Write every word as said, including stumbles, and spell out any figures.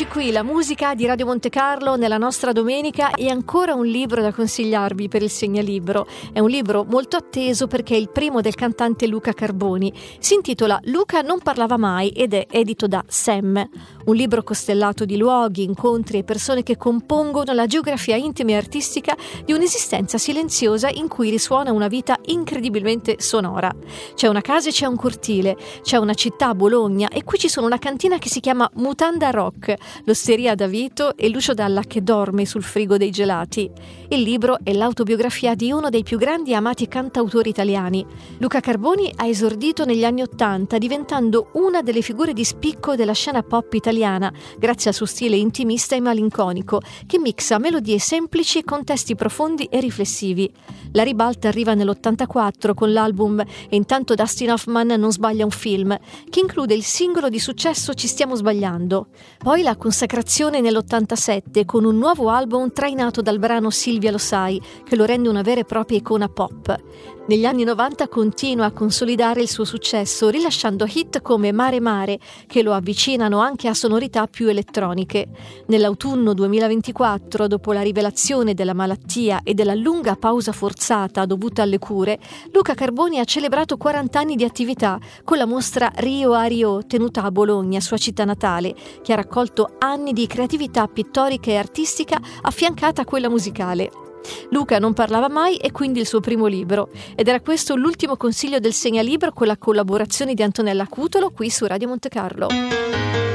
Eccoci qui, la musica di Radio Monte Carlo nella nostra domenica e ancora un libro da consigliarvi per il segnalibro. È un libro molto atteso perché è il primo del cantante Luca Carboni. Si intitola Luca non parlava mai ed è edito da Sam. Un libro costellato di luoghi, incontri e persone che compongono la geografia intima e artistica di un'esistenza silenziosa in cui risuona una vita incredibilmente sonora. C'è una casa e c'è un cortile, c'è una città, Bologna, e qui ci sono una cantina che si chiama Mutanda Rock, l'osteria da Vito e Lucio Dalla che dorme sul frigo dei gelati. Il libro è l'autobiografia di uno dei più grandi e amati cantautori italiani. Luca Carboni ha esordito negli anni Ottanta, diventando una delle figure di spicco della scena pop italiana, grazie al suo stile intimista e malinconico, che mixa melodie semplici con testi profondi e riflessivi. La ribalta arriva nell'ottantaquattro con l'album E intanto Dustin Hoffman non sbaglia un film, che include il singolo di successo Ci stiamo sbagliando. Poi la consacrazione nell'ottantasette con un nuovo album trainato dal brano Silvia lo sai, che lo rende una vera e propria icona pop. Negli anni novanta continua a consolidare il suo successo, rilasciando hit come Mare Mare, che lo avvicinano anche a sonorità più elettroniche. Nell'autunno duemilaventiquattro, dopo la rivelazione della malattia e della lunga pausa forzata dovuta alle cure, Luca Carboni ha celebrato quaranta anni di attività con la mostra Rio a Rio, tenuta a Bologna, sua città natale, che ha raccolto anni di creatività pittorica e artistica affiancata a quella musicale. Luca non parlava mai è quindi il suo primo libro, ed era questo l'ultimo consiglio del segnalibro con la collaborazione di Antonella Cutolo qui su Radio Monte Carlo.